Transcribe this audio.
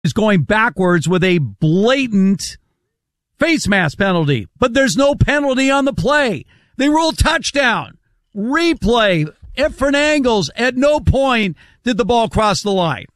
is going backwards with a blatant face mask penalty, but there's no penalty on the play. They rule touchdown. Replay, different angles. At no point did the ball cross the line.